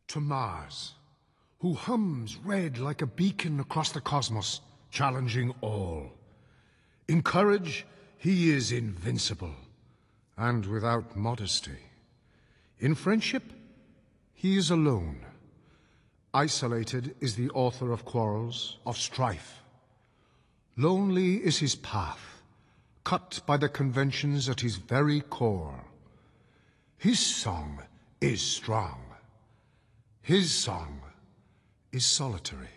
To Mars, who hums red like a beacon across the cosmos, challenging all. In courage, he is invincible, and without modesty. In friendship, he is alone. Isolated is the author of quarrels, of strife. Lonely is his path, cut by the conventions at his very core. His song is strong. His song is solitary.